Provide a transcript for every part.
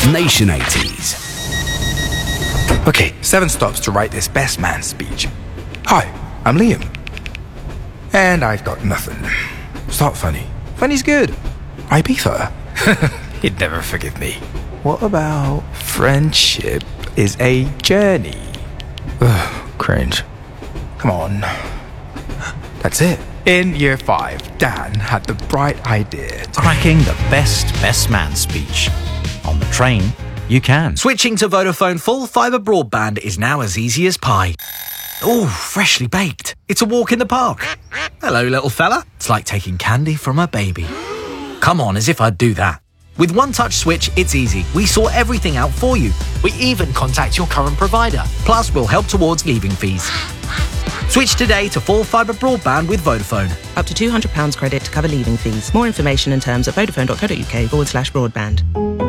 Nation 80s. Okay, 7 stops to write this best man speech. Hi, I'm Liam. And I've got nothing. Start funny. Funny's good. Ibiza. He'd never forgive me. What about friendship is a journey? Ugh, cringe. Come on. That's it. In year 5, Dan had the bright idea to Cracking the best man speech. On the train, you can. Switching to Vodafone full fibre broadband is now as easy as pie. Ooh, freshly baked. It's a walk in the park. Hello, little fella. It's like taking candy from a baby. Come on, as if I'd do that. With One Touch Switch, it's easy. We sort everything out for you. We even contact your current provider. Plus, we'll help towards leaving fees. Switch today to full fibre broadband with Vodafone. Up to £200 credit to cover leaving fees. More information and terms at vodafone.co.uk/broadband.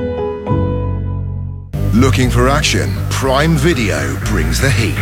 Looking for action? Prime Video brings the heat.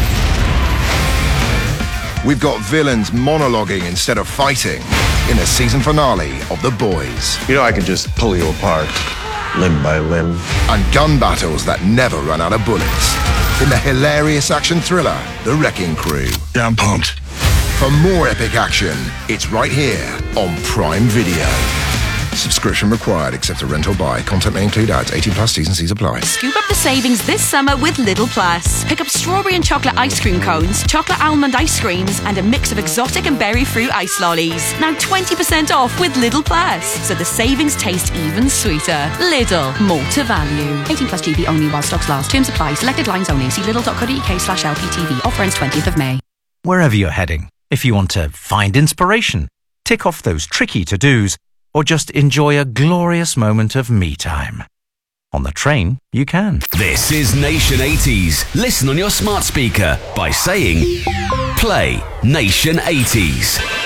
We've got villains monologuing instead of fighting in the season finale of The Boys. You know I could just pull you apart, limb by limb. And gun battles that never run out of bullets in the hilarious action thriller, The Wrecking Crew. Yeah, I'm pumped. For more epic action, it's right here on Prime Video. Subscription required except a rent or buy. Content may include ads. 18 plus T's and C's apply. Scoop up the savings this summer with Lidl Plus. Pick up strawberry and chocolate ice cream cones, chocolate almond ice creams, and a mix of exotic and berry fruit ice lollies. Now 20% off with Lidl Plus, so the savings taste even sweeter. Lidl, more to value. 18 plus GB only while stocks last. Terms apply. Selected lines only. See lidl.co.uk/LPTV. Offer ends 20th of May. Wherever you're heading, if you want to find inspiration, tick off those tricky to-dos, or just enjoy a glorious moment of me time. On the train, you can. This is Nation 80s. Listen on your smart speaker by saying, play Nation 80s.